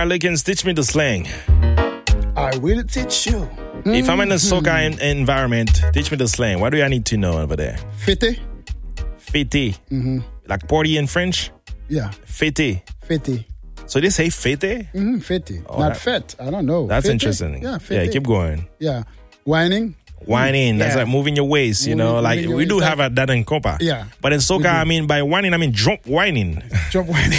right, Lickens, teach me the slang. I will teach you. If I'm in a soca environment, teach me the slang. What do I need to know over there? Fete. Fete. Like party in French? Yeah. Fete. Fete. So they say fete? Fete. Oh, Not fete. I don't know. That's Fete? interesting. Yeah, fete. Yeah, keep going. Yeah. Whining. Whining, that's Yeah. like moving your waist, you know. Like moving your we do waist, have that in compa. Yeah. But in soca, I mean by whining, I mean jump whining. Jump whining.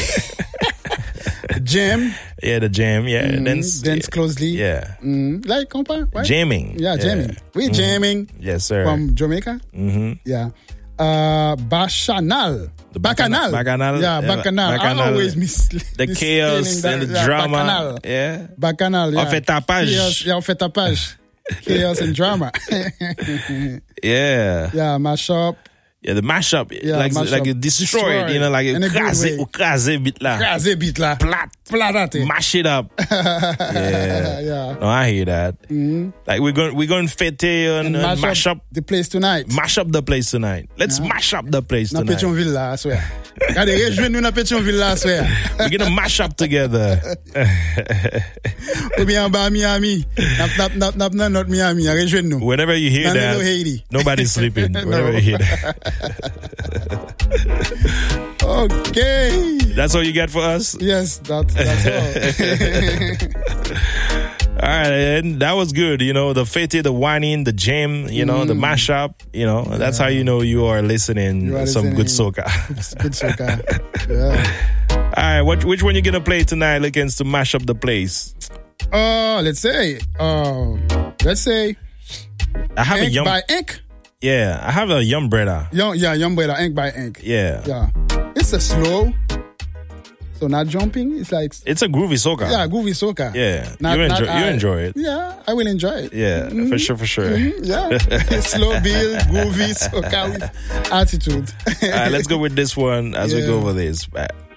Jam. Yeah, the jam. Yeah, Dance closely. Yeah, Like compa. Right? jamming. Yeah, jamming. We jamming. Yes, sir. From Jamaica. Yeah. Bacchanal. Bacchanal. Bacchanal. Yeah, bacchanal. I always miss the chaos and the drama. Bacchanal. Yeah. Bacchanal. Yeah. On fait tapage. Chaos, yeah, on fait tapage. Chaos and drama. Yeah. Yeah, mash up. Yeah, the mashup. Yeah, like mashup. it destroyed, you know, like In a good way. crase bit la. Crase beat la. Plat. Flatate. Mash it up. Yeah. Yeah. No, I hear that. Like we're going fete and mash up the place tonight. mash up the place tonight. Let's mash up the place Na tonight. Pétionville là, I swear. Regardez, rejoignez nous na Pétionville là, I swear. We're gonna mash up together. Ou bien en bas Miami. Not Miami, rejoignez nous. Whenever you hear Manilo, that, Haiti. nobody's sleeping. Whenever you hear that. Okay. That's all you got for us? Yes, that's all. All right, and that was good. You know, the fete, the whining, the jam, you know, the mashup, you know, that's how you know you are listening some good soca. Good soca. Yeah. All right, which one you going to play tonight against to mash up the place? Let's say, I have a Ink young... by Ink. Yeah, I have a young brother. Young brother, Ink by Ink. Yeah. Yeah. It's a slow. So not jumping. It's like... It's a groovy soca. Yeah, groovy soca. Yeah. You enjoy it. Yeah, I will enjoy it. Yeah, for sure. Yeah. Slow build, groovy soca with attitude. All right, let's go with this one as we go over this.